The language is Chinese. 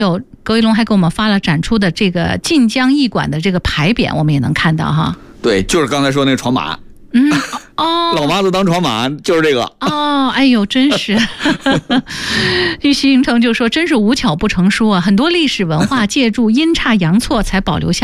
有葛一龙还给我们发了展出的这个晋江驿馆的这个牌匾，我们也能看到哈。 对，就是刚才说那个闯马。老妈子当闯马就是这个。 哎呦，真是。玉溪营城就说，真是无巧不成书啊，很多历史文化借助阴差阳错才保留下